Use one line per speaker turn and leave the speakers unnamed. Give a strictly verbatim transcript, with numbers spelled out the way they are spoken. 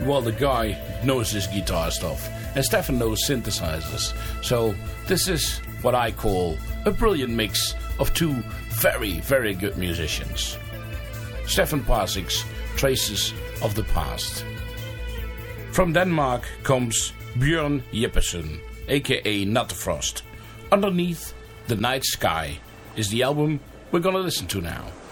well, the guy knows his guitar stuff, and Stefan knows synthesizers. So this is what I call a brilliant mix of two very, very good musicians. Stefan Pasik's Traces of the Past. From Denmark comes Björn Jeppesen, aka Nattefrost. Underneath the Night Sky is the album we're gonna listen to now.